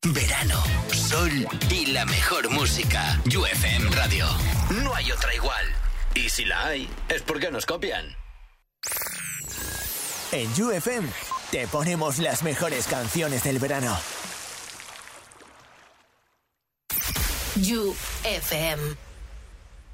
Verano, sol y la mejor música. UFM Radio. No hay otra igual. Y si la hay, es porque nos copian. En UFM te ponemos las mejores canciones del verano. UFM.